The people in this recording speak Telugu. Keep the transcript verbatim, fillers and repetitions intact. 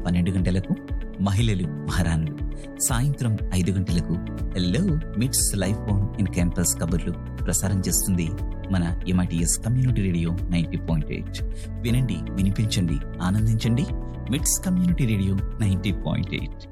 పన్నెండు గంటలకు మహిళలు మహారాణులు, సాయంత్రం ఐదు గంటలకు హలో మిట్స్ లైఫ్ ఆన్ ఇన్ క్యాంపస్ కబుర్లు ప్రసారం చేస్తుంది మన MITS community radio ninety point eight. వినండి, వినిపించండి, ఆనందించండి. మిట్స్ community radio ninety point eight.